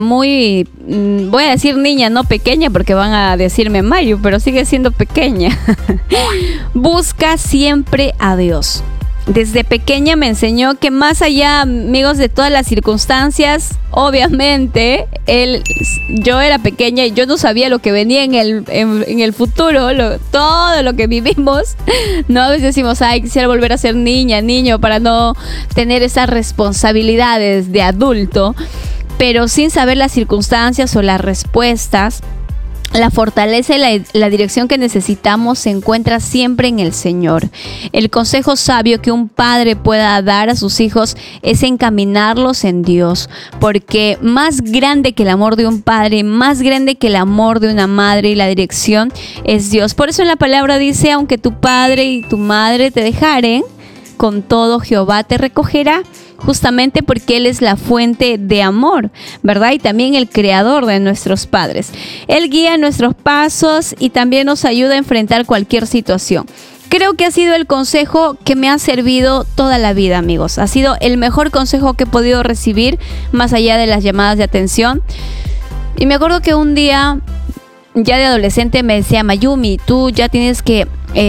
muy, voy a decir niña, no pequeña, porque van a decirme Mayu, pero sigue siendo pequeña. Busca siempre a Dios. Desde pequeña me enseñó que más allá, amigos, de todas las circunstancias, obviamente, yo era pequeña y yo no sabía lo que venía en el futuro, todo lo que vivimos, ¿no? A veces decimos, ay, quisiera volver a ser niña, niño, para no tener esas responsabilidades de adulto, pero sin saber las circunstancias o las respuestas. La fortaleza y la dirección que necesitamos se encuentra siempre en el Señor. El consejo sabio que un padre pueda dar a sus hijos es encaminarlos en Dios, porque más grande que el amor de un padre, más grande que el amor de una madre y la dirección es Dios. Por eso en la palabra dice, aunque tu padre y tu madre te dejaren, con todo Jehová te recogerá, justamente porque Él es la fuente de amor, ¿verdad? Y también el creador de nuestros padres. Él guía nuestros pasos y también nos ayuda a enfrentar cualquier situación. Creo que ha sido el consejo que me ha servido toda la vida, amigos. Ha sido el mejor consejo que he podido recibir, más allá de las llamadas de atención. Y me acuerdo que un día, ya de adolescente, me decía, Mayumi, tú ya tienes que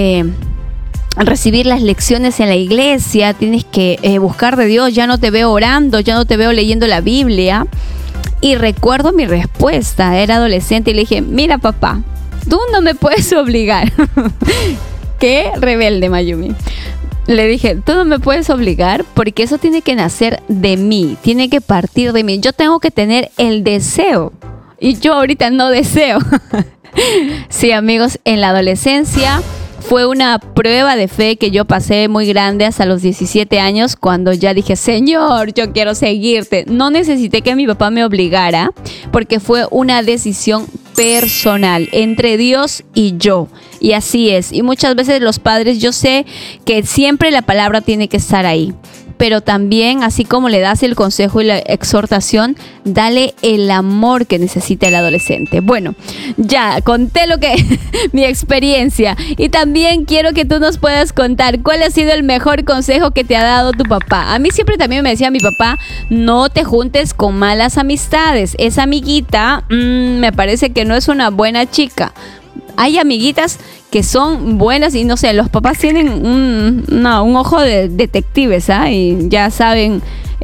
recibir las lecciones en la iglesia, tienes que buscar de Dios, ya no te veo orando, ya no te veo leyendo la Biblia. Y recuerdo mi respuesta, era adolescente, y le dije, mira papá, tú no me puedes obligar. Qué rebelde, Mayumi. Le dije, tú no me puedes obligar porque eso tiene que nacer de mí, tiene que partir de mí. Yo tengo que tener el deseo y yo ahorita no deseo. Sí, amigos, en la adolescencia fue una prueba de fe que yo pasé muy grande hasta los 17 años, cuando ya dije, Señor, yo quiero seguirte. No necesité que mi papá me obligara, porque fue una decisión personal entre Dios y yo. Y así es. Y muchas veces los padres, yo sé que siempre la palabra tiene que estar ahí, pero también, así como le das el consejo y la exhortación, dale el amor que necesita el adolescente. Bueno, ya conté mi experiencia, y también quiero que tú nos puedas contar cuál ha sido el mejor consejo que te ha dado tu papá. A mí siempre también me decía mi papá, no te juntes con malas amistades. Esa amiguita, me parece que no es una buena chica. Hay amiguitas que son buenas y no sé, los papás tienen un ojo de detectives, ¿ah? Y ya saben,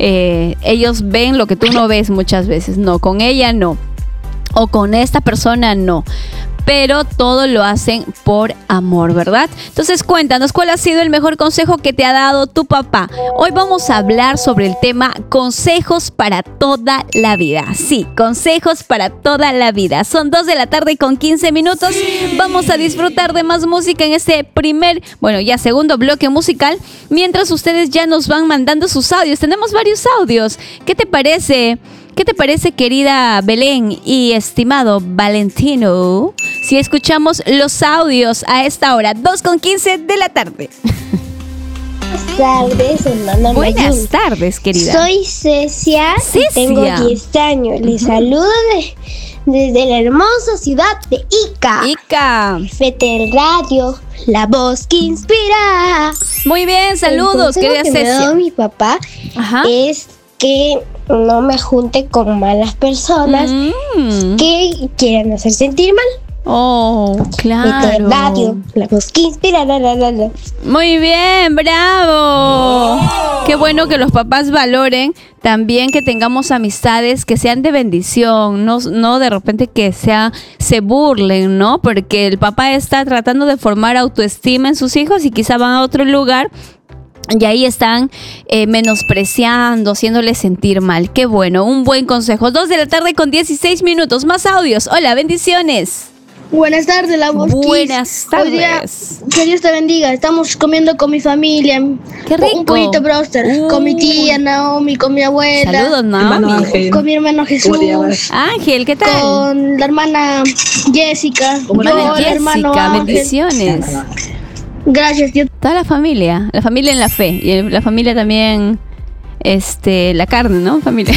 ellos ven lo que tú no ves muchas veces. No, con ella no, o con esta persona no, pero todo lo hacen por amor, ¿verdad? Entonces cuéntanos, ¿cuál ha sido el mejor consejo que te ha dado tu papá? Hoy vamos a hablar sobre el tema consejos para toda la vida. Sí, consejos para toda la vida. Son 2:15 p.m. Vamos a disfrutar de más música en este segundo bloque musical, mientras ustedes ya nos van mandando sus audios. Tenemos varios audios. ¿Qué te parece? ¿Qué te parece, querida Belén y estimado Valentino, si escuchamos los audios a esta hora, 2:15 p.m? Buenas tardes, hermana Buenas Mayumi. tardes, querida. Soy Cecia. Y tengo 10 años. Les saludo desde la hermosa ciudad de Ica. Fetel Radio, la voz que inspira. Muy bien, saludos, querida Cecia. El consejo que me ha dado mi papá es que no me junte con malas personas que quieran hacer sentir mal. Oh, claro. Fetel Radio, la voz que inspira. Muy bien, bravo. Qué bueno que los papás valoren también que tengamos amistades que sean de bendición, no de repente que se burlen, ¿no? Porque el papá está tratando de formar autoestima en sus hijos y quizá van a otro lugar y ahí están menospreciando, haciéndoles sentir mal. Qué bueno, un buen consejo. 2:16 p.m. Más audios. Hola, bendiciones. Buenas tardes, la voz. Buenas tardes. Hoy día, que Dios te bendiga. Estamos comiendo con mi familia. Qué rico. Un poquito broster. Con mi tía Naomi, con mi abuela. Saludos, Naomi. Con mi hermano Jesús. Ángel, ¿qué tal? Con la hermana Jessica. Hermano bendiciones. Gracias, Dios. Toda la familia en la fe, y la familia también, la carne, ¿no? Familia.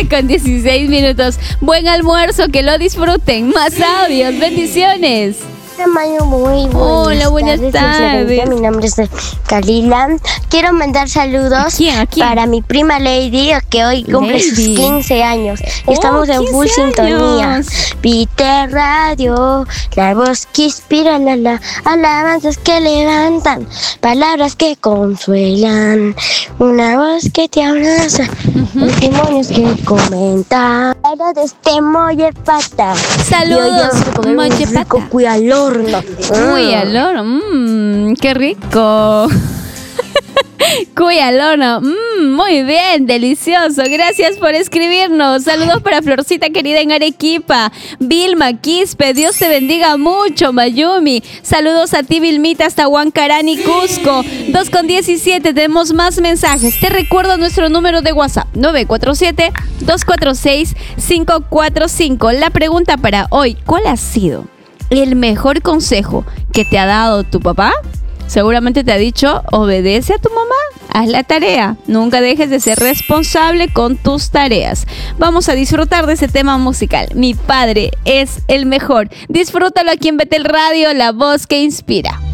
2:16 p.m. Buen almuerzo, que lo disfruten. Más audios, bendiciones. Mayo, muy buenas Hola, buenas tardes. Mi nombre es Kalila. Quiero mandar saludos ¿A quién? para mi prima Lady, que hoy cumple sus 15 años. Estamos en full sintonía. Vite Radio, la voz que inspira, alabanzas que levantan, palabras que consuelan, una voz que te abraza, testimonios que comentan. De este Molle Pata. Saludos, Molle Pata. Cuy al horno. Cuy al horno, qué rico. Cuy al horno, muy bien, delicioso. Gracias por escribirnos. Saludos para Florcita querida en Arequipa. Vilma Quispe, Dios te bendiga mucho, Mayumi. Saludos a ti, Vilmita, hasta Huancarani, Cusco. 2:17, tenemos más mensajes. Te recuerdo nuestro número de WhatsApp, 947-246-545. La pregunta para hoy, ¿cuál ha sido el mejor consejo que te ha dado tu papá? Seguramente te ha dicho, obedece a tu mamá, haz la tarea, nunca dejes de ser responsable con tus tareas. Vamos a disfrutar de ese tema musical. Mi padre es el mejor. Disfrútalo aquí en Betel Radio, la voz que inspira.